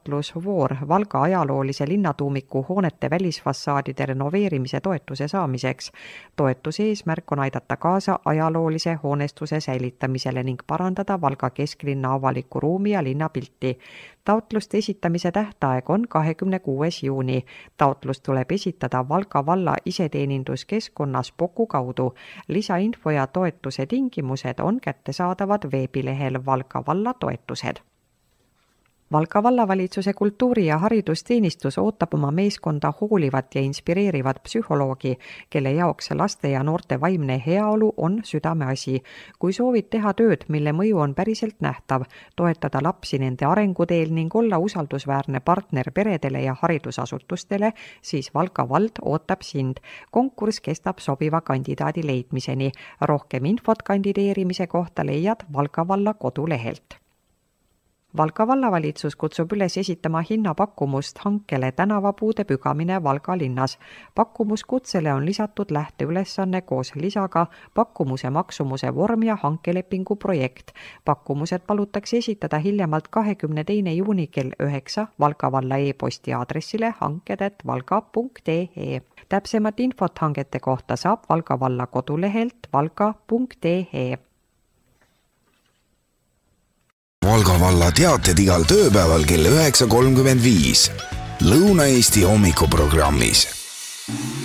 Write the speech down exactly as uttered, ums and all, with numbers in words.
taotlusvoor Valga ajaloolise linnatuumiku hoonete välisfassaadide renoveerimise toetuse saamiseks. Toetuse eesmärk on aidata kaasa ajaloolise hoonestuse säilitamisele ning parandada Valga kesklinna avaliku ruumi ja linnapilti. Taotluste esitamise tähtaeg on kahekümne kuues juuni. Taotlus tuleb esitada Valga valla iseteeninduskeskkonnas Poku kaudu. Lisainfo ja toetuse tingimused on kättesaadavad veebilehel Valga valla toetused. Valga vallavalitsuse kultuuri- ja haridusteenistus ootab oma meeskonda hoolivat ja inspireerivat psühholoogi, kelle jaoks laste ja noorte vaimne heaolu on südameasi. Kui soovid teha tööd, mille mõju on päriselt nähtav, toetada lapsi nende arenguteel ning olla usaldusväärne partner peredele ja haridusasutustele, siis Valga vald ootab sind. Konkurss kestab sobiva kandidaadi leidmiseni. Rohkem infot kandideerimise kohta leiad Valga valla kodulehelt. Valga vallavalitsus kutsub üles esitama hinnapakkumust hankele tänavapuude pügamine Valga linnas. Pakkumuskutsele on lisatud lähteülesanne koos lisaga pakkumuse maksumuse vorm ja hankelepingu projekt. Pakkumused palutakse esitada hiljemalt kahekümne teine juuni kell üheksa Valga valla e-posti aadressile hanked at valga punkt ee. Täpsemat infot hangete kohta saab Valga valla kodulehelt valga punkt ee. Valga valla teated igal tööpäeval kell üheksa kolmkümmend viis Lõuna-Eesti hommikuprogrammis.